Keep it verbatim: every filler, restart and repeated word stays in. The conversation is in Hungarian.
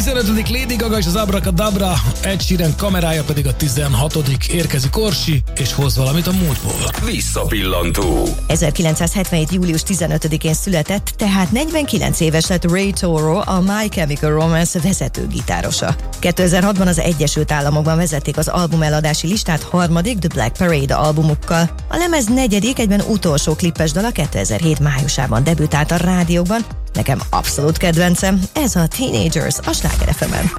tizenötödik Lady Gaga és az Abracadabra, Ed Sheeran kamerája pedig a tizenhatodik Érkezik Orsi, és hoz valamit a múltból. Visszapillantó. ezerkilencszázhetvenhét. július tizenötödikén született, tehát negyvenkilenc éves lett Ray Toro, a My Chemical Romance vezetőgitárosa. kétezer-hatban az Egyesült Államokban vezették az albumeladási listát harmadik The Black Parade albumukkal. A lemez negyedik, egyben utolsó klippes dala kétezer-hét májusában debütált a rádiókban. Nekem abszolút kedvencem, ez a Teenagers a Sláger ef emen.